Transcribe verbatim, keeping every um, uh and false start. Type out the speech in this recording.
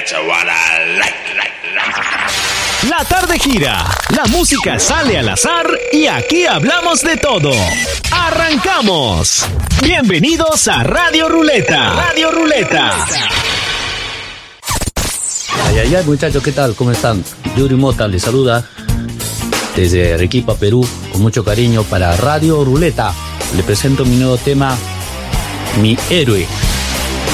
That's what I like, like, like. La tarde gira, la música sale al azar y aquí hablamos de todo. ¡Arrancamos! Bienvenidos a Radio Ruleta. Radio Ruleta. Ay, ay, ay, muchachos, ¿qué tal? ¿Cómo están? Yuri Mota les saluda desde Arequipa, Perú, con mucho cariño para Radio Ruleta. Le presento mi nuevo tema, Mi Héroe.